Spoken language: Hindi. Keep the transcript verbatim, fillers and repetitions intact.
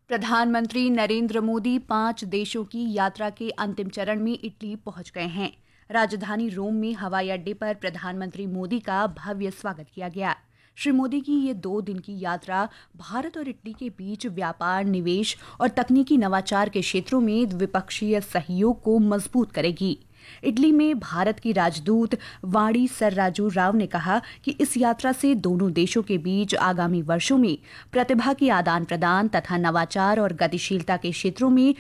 प्रधानमंत्री नरेंद्र मोदी पांच देशों की यात्रा के अंतिम चरण में इटली पहुंच गए हैं। राजधानी रोम में हवाई अड्डे पर प्रधानमंत्री मोदी का भव्य स्वागत किया गया। श्री मोदी की ये दो दिन की यात्रा भारत और इटली के बीच व्यापार, निवेश और तकनीकी नवाचार के क्षेत्रों में द्विपक्षीय सहयोग को मजबूत करेगी। इटली में भारत की राजदूत वाणी सर्राजू राव ने कहा कि इस यात्रा से दोनों देशों के बीच आगामी वर्षों में प्रतिभा के आदान प्रदान तथा नवाचार और गतिशीलता के क्षेत्रों में